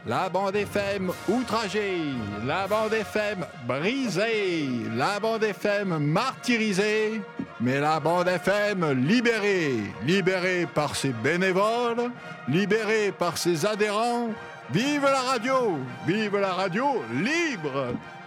La bande FM outragée, la bande FM brisée, la bande FM martyrisée, mais la bande FM libérée, libérée par ses bénévoles, libérée par ses adhérents. Vive la radio libre!